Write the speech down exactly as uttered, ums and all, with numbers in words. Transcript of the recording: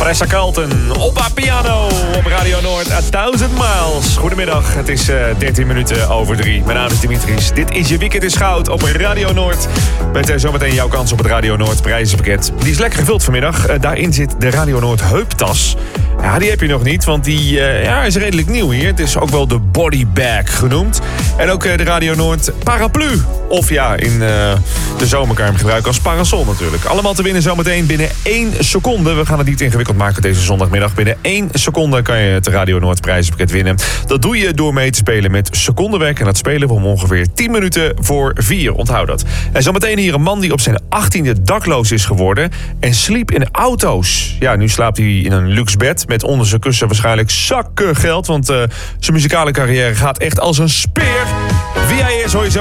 Vanessa Carlton op haar piano op Radio Noord, A Thousand Miles. Goedemiddag, het is uh, dertien minuten over drie. Mijn naam is Dimitris. Dit is je Weekend is Goud op Radio Noord. Met uh, zometeen jouw kans op het Radio Noord prijzenpakket. Die is lekker gevuld vanmiddag. Uh, daarin zit de Radio Noord heuptas. Ja, die heb je nog niet, want die uh, ja, is redelijk nieuw hier. Het is ook wel de bodybag genoemd. En ook uh, de Radio Noord paraplu. Of ja, in uh, de zomer kan je hem gebruiken als parasol natuurlijk. Allemaal te winnen zometeen binnen één seconde. We gaan het niet ingewikkeld maken deze zondagmiddag. Binnen één seconde kan je het Radio Noord prijzenpakket winnen. Dat doe je door mee te spelen met secondenwerk. En dat spelen we om ongeveer tien minuten voor vier. Onthoud dat. En zometeen hier een man die op zijn achttiende dakloos is geworden. En sliep in auto's. Ja, nu slaapt hij in een luxe bed. Met onder zijn kussen waarschijnlijk zakken geld. Want uh, zijn muzikale carrière gaat echt als een speer. Wie hij is hoor je zo